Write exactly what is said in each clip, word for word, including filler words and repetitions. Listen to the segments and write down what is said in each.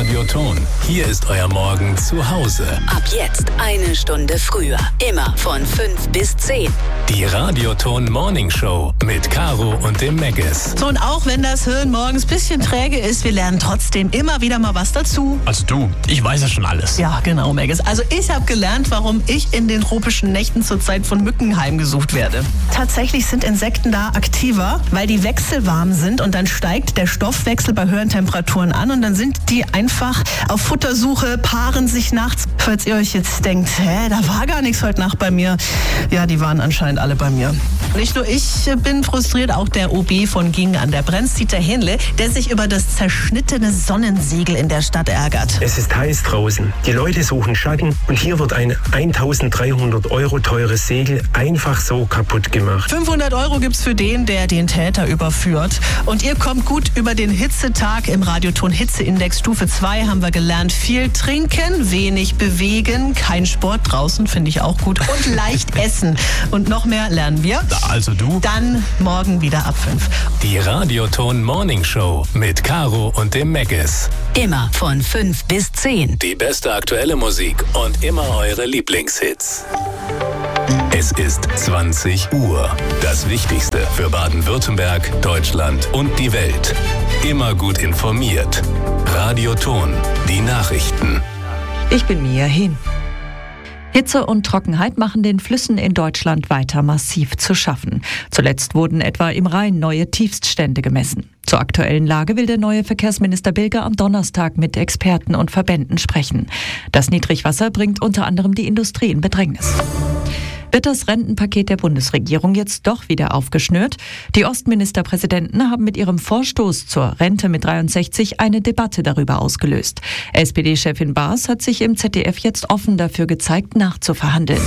Radioton. Hier ist euer Morgen zu Hause. Ab jetzt eine Stunde früher. Immer von fünf bis zehn. Die Radioton Morning Show mit Caro und dem Meggis. So, und auch wenn das Hirn morgens ein bisschen träge ist, wir lernen trotzdem immer wieder mal was dazu. Also du, ich weiß ja schon alles. Ja, genau, Meggis. Also ich habe gelernt, warum ich in den tropischen Nächten zurzeit von Mücken heimgesucht werde. Tatsächlich sind Insekten da aktiver, weil die wechselwarm sind und dann steigt der Stoffwechsel bei höheren Temperaturen an und dann sind die einfach auf Futtersuche, paaren sich nachts. Falls ihr euch jetzt denkt, hä, da war gar nichts heute Nacht bei mir. Ja, die waren anscheinend alle bei mir. Nicht nur ich bin frustriert, auch der O B von Gingen an der Brenz, Dieter Hähnle, der sich über das zerschnittene Sonnensegel in der Stadt ärgert. Es ist heiß draußen. Die Leute suchen Schatten und hier wird ein eintausenddreihundert Euro teures Segel einfach so kaputt gemacht. fünfhundert Euro gibt's für den, der den Täter überführt. Und ihr kommt gut über den Hitzetag. Im Radioton Hitzeindex Stufe zwei haben wir gelernt, viel trinken, wenig bewegen, kein Sport draußen, finde ich auch gut, und leicht essen. Und noch mehr lernen wir. Also du? Dann morgen wieder ab fünf. Die Radioton Morning Show mit Caro und dem Meggis. Immer von fünf bis zehn. Die beste aktuelle Musik und immer eure Lieblingshits. Es ist zwanzig Uhr. Das Wichtigste für Baden-Württemberg, Deutschland und die Welt. Immer gut informiert. Radioton, die Nachrichten. Ich bin Mia Hin. Hitze und Trockenheit machen den Flüssen in Deutschland weiter massiv zu schaffen. Zuletzt wurden etwa im Rhein neue Tiefststände gemessen. Zur aktuellen Lage will der neue Verkehrsminister Bilger am Donnerstag mit Experten und Verbänden sprechen. Das Niedrigwasser bringt unter anderem die Industrie in Bedrängnis. Wird das Rentenpaket der Bundesregierung jetzt doch wieder aufgeschnürt? Die Ostministerpräsidenten haben mit ihrem Vorstoß zur Rente mit dreiundsechzig eine Debatte darüber ausgelöst. S P D-Chefin Baas hat sich im Z D F jetzt offen dafür gezeigt, nachzuverhandeln.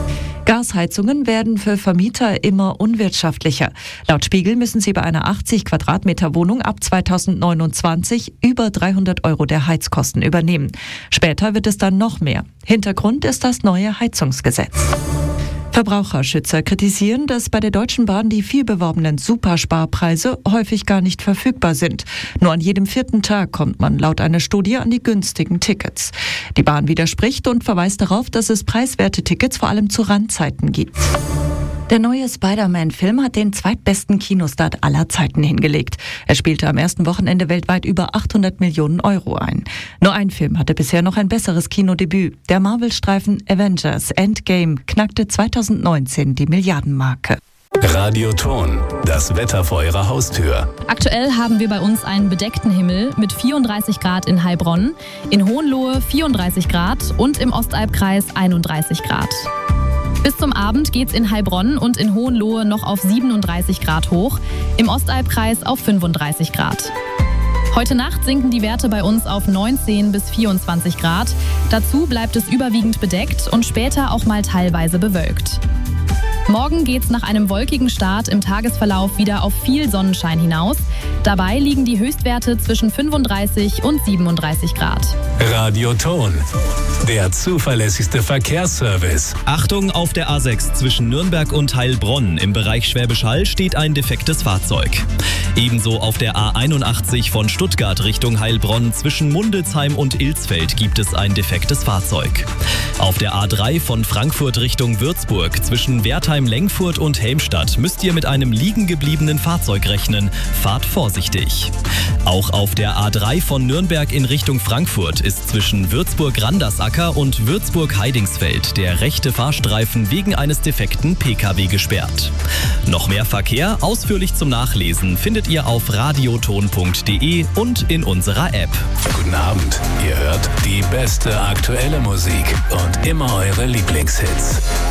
Gasheizungen werden für Vermieter immer unwirtschaftlicher. Laut Spiegel müssen sie bei einer achtzig Quadratmeter Wohnung ab zweitausendneunundzwanzig über dreihundert Euro der Heizkosten übernehmen. Später wird es dann noch mehr. Hintergrund ist das neue Heizungsgesetz. Verbraucherschützer kritisieren, dass bei der Deutschen Bahn die vielbeworbenen Supersparpreise häufig gar nicht verfügbar sind. Nur an jedem vierten Tag kommt man laut einer Studie an die günstigen Tickets. Die Bahn widerspricht und verweist darauf, dass es preiswerte Tickets vor allem zu Randzeiten gibt. Der neue Spider-Man-Film hat den zweitbesten Kinostart aller Zeiten hingelegt. Er spielte am ersten Wochenende weltweit über achthundert Millionen Euro ein. Nur ein Film hatte bisher noch ein besseres Kinodebüt. Der Marvel-Streifen Avengers Endgame knackte zweitausendneunzehn die Milliardenmarke. Radioton, das Wetter vor eurer Haustür. Aktuell haben wir bei uns einen bedeckten Himmel mit vierunddreißig Grad in Heilbronn, in Hohenlohe vierunddreißig Grad und im Ostalbkreis einunddreißig Grad. Bis zum Abend geht's in Heilbronn und in Hohenlohe noch auf siebenunddreißig Grad hoch, im Ostalbkreis auf fünfunddreißig Grad. Heute Nacht sinken die Werte bei uns auf neunzehn bis vierundzwanzig Grad. Dazu bleibt es überwiegend bedeckt und später auch mal teilweise bewölkt. Morgen geht's nach einem wolkigen Start im Tagesverlauf wieder auf viel Sonnenschein hinaus. Dabei liegen die Höchstwerte zwischen fünfunddreißig und siebenunddreißig Grad. Radioton, der zuverlässigste Verkehrsservice. Achtung, auf der A sechs zwischen Nürnberg und Heilbronn im Bereich Schwäbisch Hall steht ein defektes Fahrzeug. Ebenso auf der A einundachtzig von Stuttgart Richtung Heilbronn zwischen Mundelsheim und Ilsfeld gibt es ein defektes Fahrzeug. Auf der A drei von Frankfurt Richtung Würzburg zwischen Wertheim-Lengfurt und Helmstadt müsst ihr mit einem liegen gebliebenen Fahrzeug rechnen. Fahrt vorsichtig. Auch auf der A drei von Nürnberg in Richtung Frankfurt ist zwischen Würzburg-Randersacker und Würzburg-Heidingsfeld der rechte Fahrstreifen wegen eines defekten P K W gesperrt. Noch mehr Verkehr ausführlich zum Nachlesen findet ihr auf radioton punkt de und in unserer App. Guten Abend, ihr hört die beste aktuelle Musik und immer eure Lieblingshits.